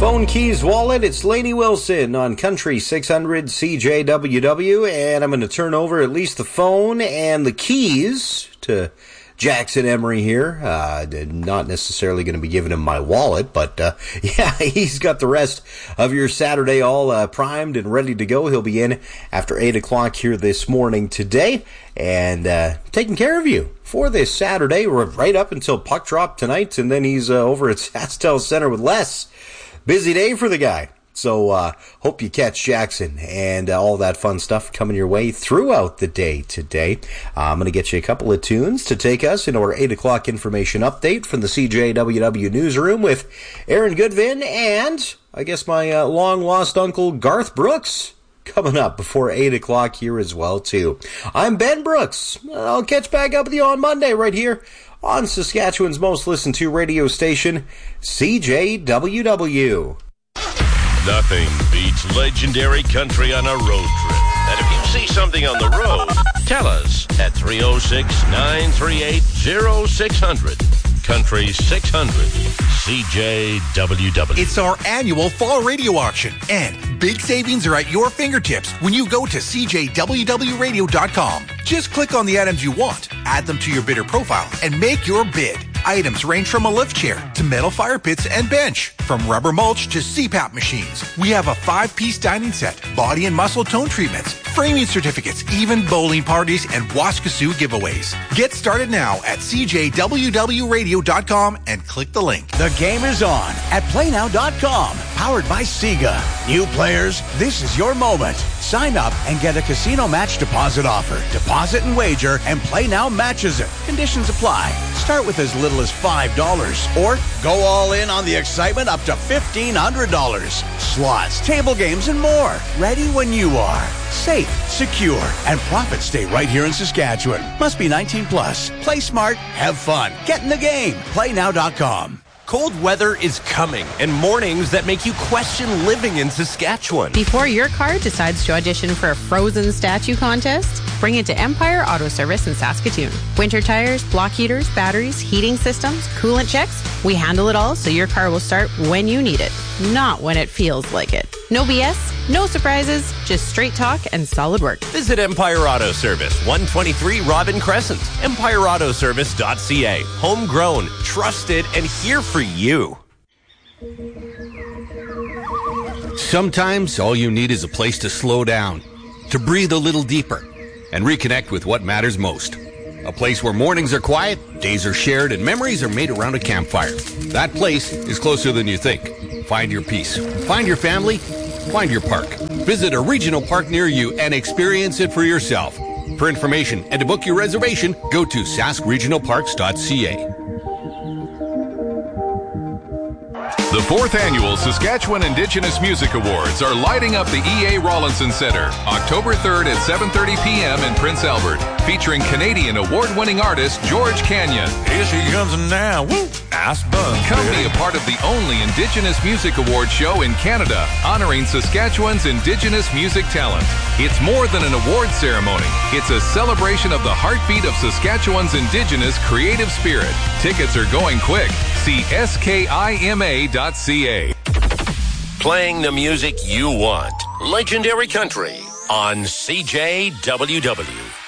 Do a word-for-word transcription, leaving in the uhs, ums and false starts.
Phone, keys, wallet, it's Lainey Wilson on Country six hundred C J W W, and I'm going to turn over at least the phone and the keys to Jackson Emery here. Uh, not necessarily going to be giving him my wallet, but uh, yeah, he's got the rest of your Saturday all uh, primed and ready to go. He'll be in after eight o'clock here this morning today and uh, taking care of you for this Saturday. We're right up until puck drop tonight, and then he's uh, over at SaskTel Center with Les. Busy day for the guy. So, uh, hope you catch Jackson and uh, all that fun stuff coming your way throughout the day today. Uh, I'm going to get you a couple of tunes to take us into our eight o'clock information update from the C J W W newsroom with Aaron Goodvin and, I guess, my uh, long-lost uncle Garth Brooks coming up before eight o'clock here as well, too. I'm Ben Brooks. I'll catch back up with you on Monday right here on Saskatchewan's most listened to radio station, C J W W. Nothing beats legendary country on a road trip. And if you see something on the road, tell us at three oh six, nine three eight, oh six hundred. Country six hundred, C J W W. It's our annual fall radio auction, and big savings are at your fingertips when you go to C J W W radio dot com. Just click on the items you want, add them to your bidder profile, and make your bid. Items range from a lift chair to metal fire pits and bench, from rubber mulch to C PAP machines. We have a five-piece dining set, body and muscle tone treatments, framing certificates, even bowling parties and Waskasoo giveaways. Get started now at C J W W radio dot com and click the link. The game is on at play now dot com, powered by Sega. New players, this is your moment. Sign up and get a casino match deposit offer. Deposit and wager, and Play Now matches it. Conditions apply. Start with as little as five dollars, or go all in on the excitement up to fifteen hundred dollars. Slots, table games, and more. Ready when you are. Safe, secure, and profits stay right here in Saskatchewan. Must be nineteen plus. Play smart, have fun. Get in the game. play now dot com. Cold weather is coming, and mornings that make you question living in Saskatchewan. Before your car decides to audition for a frozen statue contest, bring it to Empire Auto Service in Saskatoon. Winter tires, block heaters, batteries, heating systems, coolant checks, we handle it all so your car will start when you need it, not when it feels like it. No B S, no surprises, just straight talk and solid work. Visit Empire Auto Service, one twenty-three Robin Crescent, empire auto service dot c a. Homegrown, trusted, and here for you. Sometimes all you need is a place to slow down, to breathe a little deeper, and reconnect with what matters most. A place where mornings are quiet, days are shared, and memories are made around a campfire. That place is closer than you think. Find your peace. Find your family. Find your park. Visit a regional park near you and experience it for yourself. For information and to book your reservation, go to sask regional parks dot c a. The fourth annual Saskatchewan Indigenous Music Awards are lighting up the E A Rawlinson Centre October third at seven thirty p.m. in Prince Albert, featuring Canadian award-winning artist George Canyon. Here she comes now. Woo! Nice bun. Come be a part of the only Indigenous Music Award show in Canada, honoring Saskatchewan's Indigenous music talent. It's more than an award ceremony. It's a celebration of the heartbeat of Saskatchewan's Indigenous creative spirit. Tickets are going quick. See S K I M A dot C A. Playing the music you want. Legendary Country on C J W W.